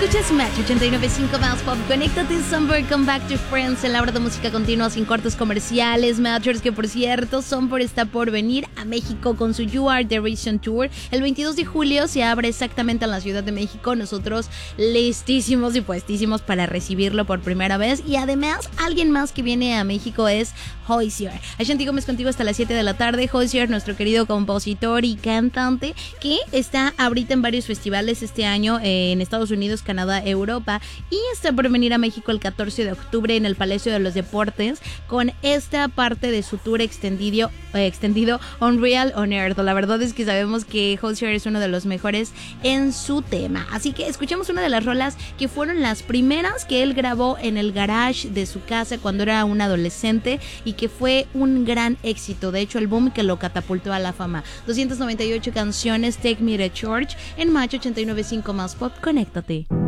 Escuchas Match 89.5 más pop. Conéctate, Sunburn, come back to friends. En la hora de música continua sin cortes comerciales. Matchers, que por cierto, Sunburn está por venir a México con su You Are The Reason Tour. El 22 de julio se abre exactamente en la Ciudad de México. Nosotros listísimos y puestísimos para recibirlo por primera vez. Y además, alguien más que viene a México es Hozier. Ashanti Gómez contigo hasta las 7 de la tarde. Hozier, nuestro querido compositor y cantante, que está ahorita en varios festivales este año en Estados Unidos, Canadá, Europa, y está por venir a México el 14 de octubre en el Palacio de los Deportes con esta parte de su tour extendido Unreal on Earth. La verdad es que sabemos que Hozier es uno de los mejores en su tema, así que escuchemos una de las rolas que fueron las primeras que él grabó en el garage de su casa cuando era un adolescente y que fue un gran éxito, de hecho el boom que lo catapultó a la fama. 298 canciones, Take Me to Church en Match 89.5 más pop. Conéctate.